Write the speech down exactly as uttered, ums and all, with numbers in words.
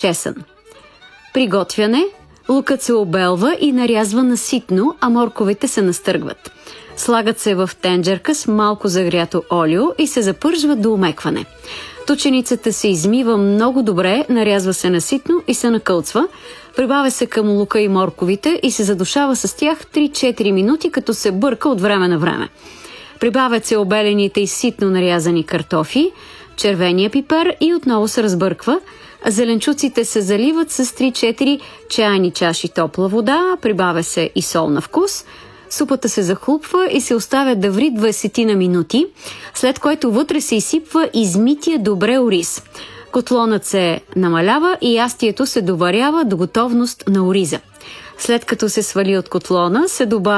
чесън. Приготвяне. Лукът се обелва и нарязва на ситно, а морковите се настъргват. Слагат се в тенджерка с малко загрято олио и се запържват до омекване. Тученицата се измива много добре, нарязва се на ситно и се накълцва. Прибавя се към лука и морковите и се задушава с тях три-четири минути, като се бърка от време на време. Прибавят се обелените и ситно нарязани картофи, червения пипер и отново се разбърква. Зеленчуците се заливат с три-четири чайни чаши топла вода, прибавя се и сол на вкус. Супата се захлупва и се оставя да ври двайсет на минути, след което вътре се изсипва измития добре ориз. Котлонът се намалява и ястието се доварява до готовност на ориза. След като се свали от котлона, се добавя